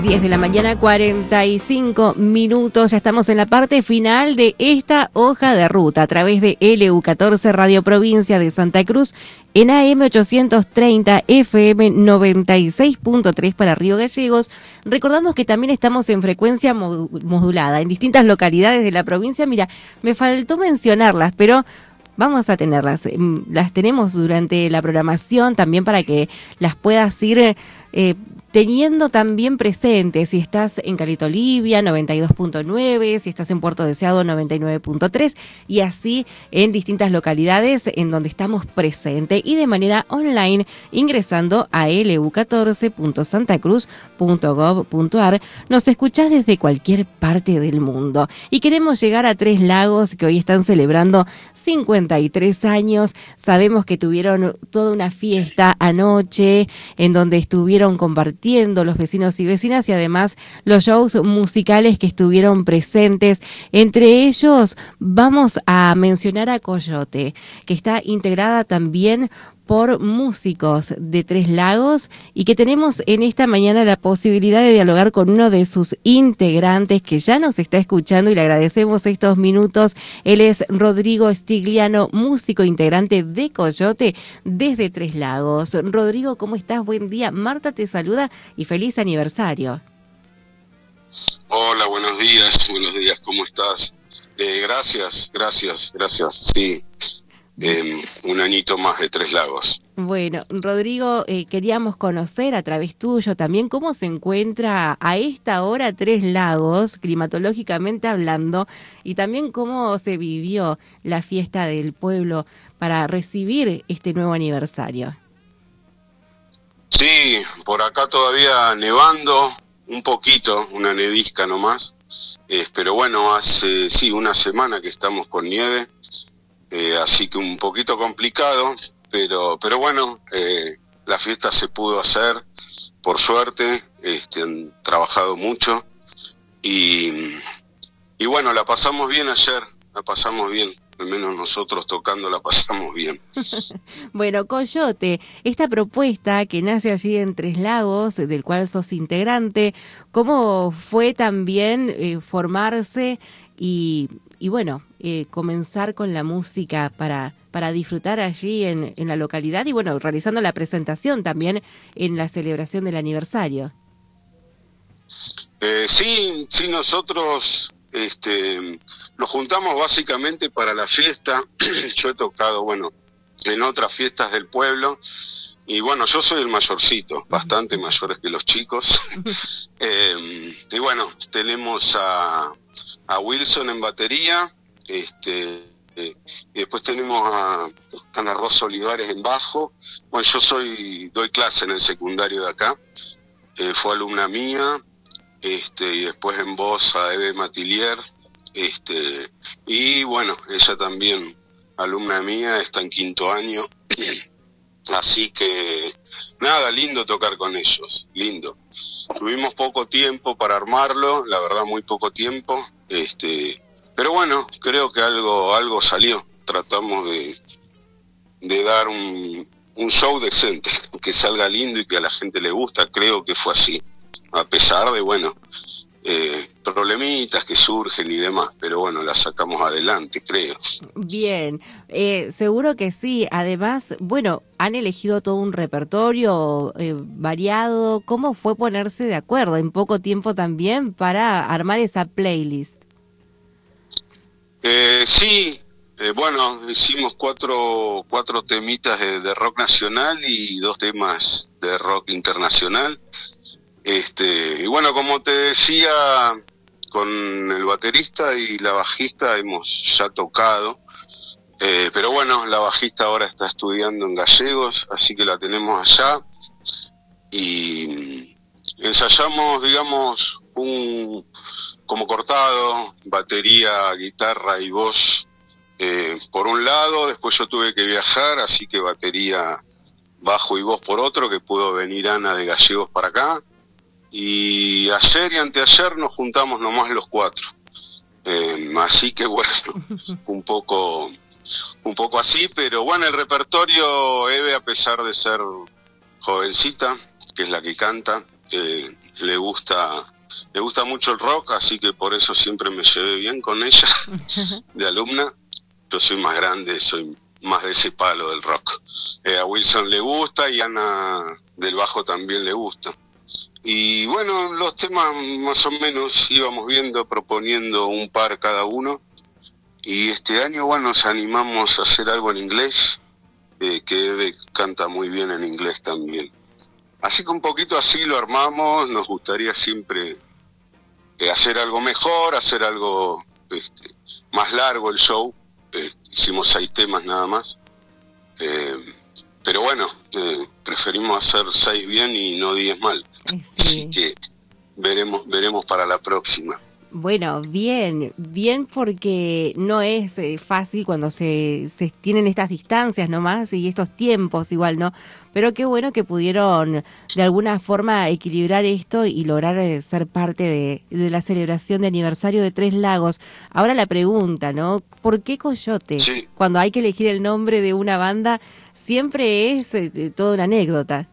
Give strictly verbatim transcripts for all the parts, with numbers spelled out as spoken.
diez de la mañana, cuarenta y cinco minutos. Ya estamos en la parte final de esta hoja de ruta a través de L U catorce Radio Provincia de Santa Cruz en A M ochocientos treinta, F M noventa y seis punto tres para Río Gallegos. Recordamos que también estamos en frecuencia modulada en distintas localidades de la provincia. Mira, me faltó mencionarlas, pero vamos a tenerlas. Las tenemos durante la programación también para que las puedas ir eh, teniendo también presentes. Si estás en Caleta Olivia, noventa y dos punto nueve, si estás en Puerto Deseado, noventa y nueve punto tres, y así en distintas localidades en donde estamos presentes, y de manera online ingresando a L U catorce punto santa cruz punto gov punto ar. Nos escuchás desde cualquier parte del mundo. Y queremos llegar a Tres Lagos, que hoy están celebrando cincuenta y tres años. Sabemos que tuvieron toda una fiesta anoche en donde estuvieron compartiendo los vecinos y vecinas, y además los shows musicales que estuvieron presentes. Entre ellos vamos a mencionar a Coyote, que está integrada también por músicos de Tres Lagos, y que tenemos en esta mañana la posibilidad de dialogar con uno de sus integrantes que ya nos está escuchando, y le agradecemos estos minutos. Él es Rodrigo Stigliano, músico integrante de Coyote desde Tres Lagos. Rodrigo, ¿cómo estás? Buen día. Marta te saluda y feliz aniversario. Hola, buenos días, buenos días, ¿cómo estás? Eh, gracias, gracias, gracias, sí. Eh, un añito más de Tres Lagos. Bueno, Rodrigo, eh, queríamos conocer a través tuyo también cómo se encuentra a esta hora Tres Lagos, climatológicamente hablando, y también cómo se vivió la fiesta del pueblo para recibir este nuevo aniversario. Sí, por acá todavía nevando, un poquito, una nevisca nomás, eh, pero bueno, hace sí una semana que estamos con nieve. Eh, así que un poquito complicado, pero pero bueno, eh, la fiesta se pudo hacer, por suerte. Este, han trabajado mucho y, y bueno, la pasamos bien ayer, la pasamos bien, al menos nosotros tocando la pasamos bien. Bueno, Coyote, esta propuesta que nace allí en Tres Lagos, del cual sos integrante, ¿cómo fue también eh, formarse y... Y bueno, eh, comenzar con la música para, para disfrutar allí en, en la localidad, y bueno, realizando la presentación también en la celebración del aniversario? Eh, sí, sí, nosotros este, nos juntamos básicamente para la fiesta. Yo he tocado, bueno, en otras fiestas del pueblo, y bueno, yo soy el mayorcito, bastante mayores que los chicos. eh, y bueno, tenemos a... a Wilson en batería, este, eh, y después tenemos a Ana Rosa Olivares en bajo. Bueno, yo soy doy clase en el secundario de acá, eh, fue alumna mía, este, y después en voz a Eve Matilier, este, y bueno, ella también alumna mía, está en quinto año, así que nada, lindo tocar con ellos, lindo. Tuvimos poco tiempo para armarlo, la verdad muy poco tiempo, este, pero bueno, creo que algo algo salió. Tratamos de, de dar un, un show decente, que salga lindo y que a la gente le gusta. Creo que fue así, a pesar de, bueno, eh, problemitas que surgen y demás, pero bueno, la sacamos adelante, creo. Bien, eh, seguro que sí. Además, bueno, han elegido todo un repertorio eh, variado. ¿Cómo fue ponerse de acuerdo en poco tiempo también para armar esa playlist? Eh, sí, eh, bueno, hicimos cuatro, cuatro temitas de, de rock nacional y dos temas de rock internacional. Este, y bueno, como te decía, con el baterista y la bajista hemos ya tocado, eh, pero bueno, la bajista ahora está estudiando en Gallegos, así que la tenemos allá, y ensayamos, digamos, un como cortado, batería, guitarra y voz eh, por un lado. Después yo tuve que viajar, así que batería, bajo y voz por otro, que pudo venir Ana de Gallegos para acá. Y ayer y anteayer nos juntamos nomás los cuatro. Eh, así que bueno, un poco, un poco así, pero bueno, el repertorio, Eve, a pesar de ser jovencita, que es la que canta, eh, le gusta le gusta mucho el rock, así que por eso siempre me llevé bien con ella de alumna. Yo soy más grande, soy más de ese palo del rock. Eh, a Wilson le gusta y a Ana del bajo también le gusta. Y bueno, los temas más o menos íbamos viendo, proponiendo un par cada uno. Y este año, bueno, nos animamos a hacer algo en inglés, eh, que Eve canta muy bien en inglés también. Así que un poquito así lo armamos, nos gustaría siempre eh, hacer algo mejor, hacer algo este, más largo el show. Eh, hicimos seis temas nada más. Eh, pero bueno, eh, preferimos hacer seis bien y no diez mal. Sí. Así que veremos, veremos para la próxima. Bueno, bien, bien porque no es eh, fácil cuando se, se tienen estas distancias nomás y estos tiempos igual, ¿no? Pero qué bueno que pudieron de alguna forma equilibrar esto y lograr eh, ser parte de, de la celebración de aniversario de Tres Lagos. Ahora la pregunta, ¿no? ¿Por qué Coyote? Sí. Cuando hay que elegir el nombre de una banda, siempre es eh, toda una anécdota.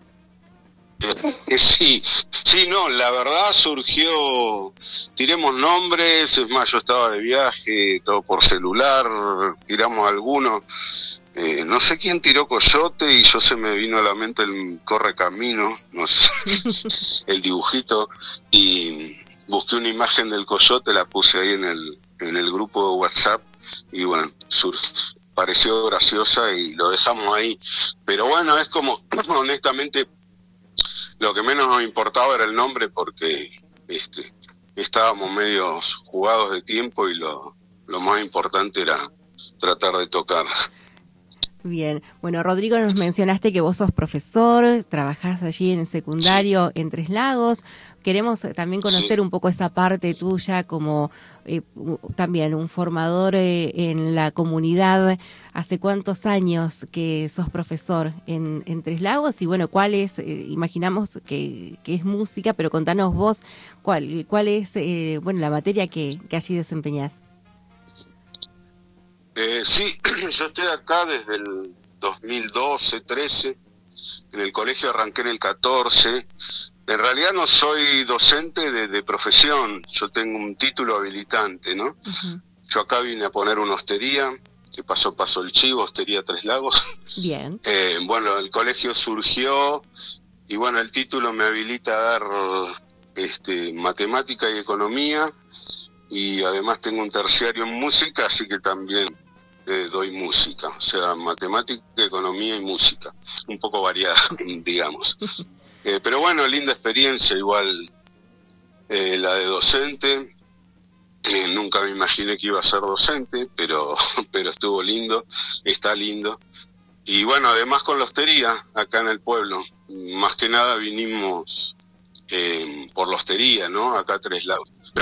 Sí, sí, no, la verdad surgió, tiremos nombres, es más, yo estaba de viaje, todo por celular, tiramos algunos, eh, no sé quién tiró Coyote y yo se me vino a la mente el Correcamino, no sé, el dibujito, y busqué una imagen del Coyote, la puse ahí en el, en el grupo de WhatsApp, y bueno, sur, pareció graciosa y lo dejamos ahí, pero bueno, es como, honestamente, lo que menos nos importaba era el nombre porque este, estábamos medio jugados de tiempo y lo, lo más importante era tratar de tocar. Bien, bueno, Rodrigo, nos mencionaste que vos sos profesor, trabajás allí en el secundario, sí, en Tres Lagos. Queremos también conocer, sí, un poco esa parte tuya como eh, también un formador eh, en la comunidad. ¿Hace cuántos años que sos profesor en, en Tres Lagos? Y bueno, ¿cuál es, eh, imaginamos que, que es música, pero contanos vos, ¿cuál, cuál es eh, bueno, la materia que, que allí desempeñás? Eh, sí, yo estoy acá desde el dos mil doce, trece, en el colegio arranqué en el catorce. En realidad no soy docente de, de profesión, yo tengo un título habilitante, ¿no? Uh-huh. Yo acá vine a poner una hostería, que pasó paso el chivo, Hostería Tres Lagos. Bien. Eh, bueno, el colegio surgió y bueno, el título me habilita a dar este, matemática y economía, y además tengo un terciario en música, así que también eh, doy música, o sea, matemática, economía y música, un poco variada, digamos. Eh, pero bueno, linda experiencia, igual eh, la de docente. Eh, nunca me imaginé que iba a ser docente, pero, pero estuvo lindo, está lindo. Y bueno, además con la hostería, acá en el pueblo, más que nada vinimos eh, por la hostería, ¿no? Acá a Tres Lagos.